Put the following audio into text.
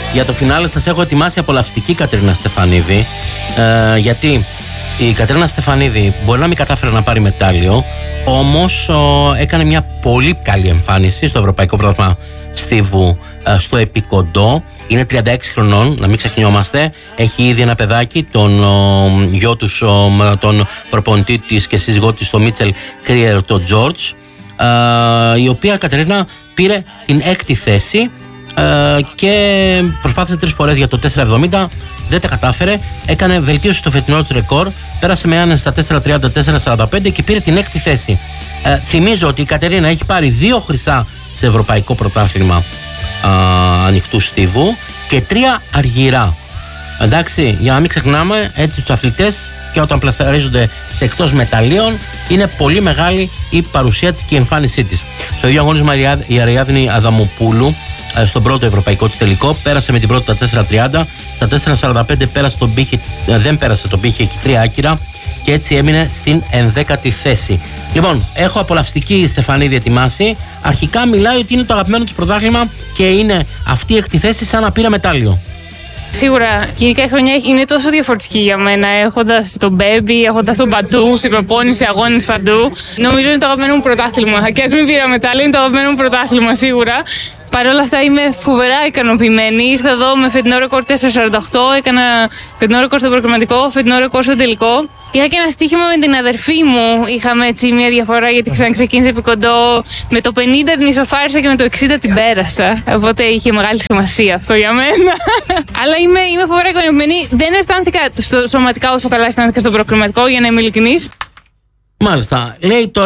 Για το φινάλε σας έχω ετοιμάσει απολαυστική Κατερίνα Στεφανίδη. Γιατί η Κατερίνα Στεφανίδη μπορεί να μην κατάφερε να πάρει μετάλλιο, όμως έκανε μια πολύ καλή εμφάνιση στο Ευρωπαϊκό Πρωτάθλημα Στίβου στο επικοντό. Είναι 36 χρονών, να μην ξεχνιόμαστε. Έχει ήδη ένα παιδάκι, τον γιο τους, τον προπονητή της και σύζυγό της, τον Μίτσελ Κρίερ, τον Τζόρτζ, η οποία Κατερίνα πήρε την 6η θέση και προσπάθησε 3 φορές για το 4,70, δεν τα κατάφερε. Έκανε βελτίωση στο φετινό του ρεκόρ, πέρασε με άνεση στα 4,30-4,45 και πήρε την 6η θέση. Θυμίζω ότι η Κατερίνα έχει πάρει 2 χρυσά σε Ευρωπαϊκό Πρωτάθλημα ανοιχτού στίβου και 3 αργυρά. Εντάξει, για να μην ξεχνάμε έτσι τους αθλητές, και όταν πλασαρίζονται σε εκτός μεταλλίων είναι πολύ μεγάλη η παρουσία της και η εμφάνισή της. Στο ίδιο αγώνισμα η Αριάδνη Αδαμοπούλου στον πρώτο ευρωπαϊκό της τελικό πέρασε με την πρώτη τα 4,30, στα 4,45 δεν πέρασε τον πύχη, έχει 3 άκυρα και έτσι έμεινε στην 11η θέση. Λοιπόν, έχω απολαυστική Στεφανίδη ετοιμάσει. Αρχικά μιλάει ότι είναι το αγαπημένο της πρωτάθλημα και είναι αυτή η 6η θέση σαν να πήρε μετάλλιο. Σίγουρα, γενικά η χρονιά είναι τόσο διαφορετική για μένα. Έχοντας τον Μπέμπι, έχοντας τον Πατού, στην προπόνηση, αγώνες παντού. Νομίζω είναι το αγαπημένο μου πρωτάθλημα. Και ας μην πήρα μετάλλιο, είναι το αγαπημένο μου πρωτάθλημα σίγουρα. Παρ' όλα αυτά είμαι φοβερά ικανοποιημένη. Ήρθα εδώ με φετινό ρεκόρ 4,48, έκανα φετινό ρεκόρ στο προκριματικό, φετινό ρεκόρ στο τελικό. Είχα και ένα στοίχημα με την αδερφή μου. Είχαμε έτσι μια διαφορά γιατί ξαναξεκίνησε επί κοντό. Με το 50 την ισοφάρισα και με το 60 την πέρασα. Οπότε είχε μεγάλη σημασία αυτό για μένα. Αλλά είμαι φοβερά ικανοποιημένη. Δεν αισθάνθηκα σωματικά όσο καλά αισθάνθηκα στο προκριματικό, για να είμαι ειλικρινής. Μάλιστα. Λέει τώρα